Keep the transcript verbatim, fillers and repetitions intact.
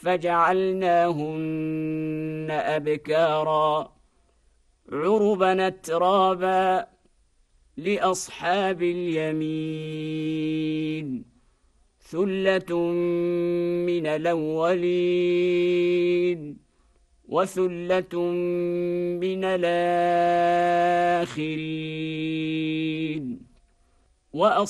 فجعلناهن أبكارا عربا ترابا لأصحاب اليمين ثلة من الأولين وثلة من الآخرين